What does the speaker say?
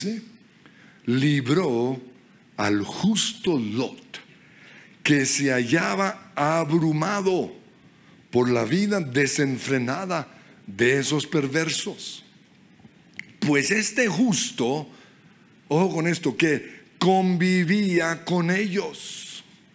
libró al justo Lot, que se hallaba abrumado por la vida desenfrenada de esos perversos. Pues este justo, ojo con esto, que convivía con ellos.